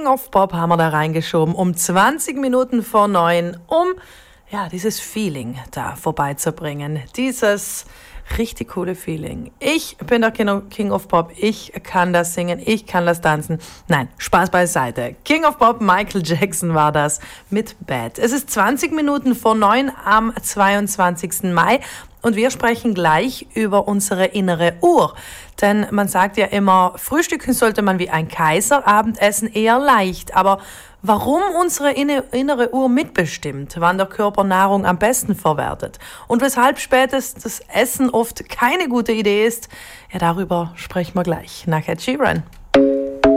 King of Pop haben wir da reingeschoben, um 20 Minuten vor 9, um dieses Feeling da vorbeizubringen. Dieses richtig coole Feeling. Ich bin der King of Pop. Ich kann das singen, ich kann das tanzen. Nein, Spaß beiseite. King of Pop, Michael Jackson war das mit Bad. Es ist 20 Minuten vor 9 am 22. Mai. Und wir sprechen gleich über unsere innere Uhr. Denn man sagt ja immer, frühstücken sollte man wie ein Kaiser, Abendessen eher leicht. Aber warum unsere innere Uhr mitbestimmt, wann der Körper Nahrung am besten verwertet und weshalb spätes das Essen oft keine gute Idee ist, darüber sprechen wir gleich nach Ed Sheeran.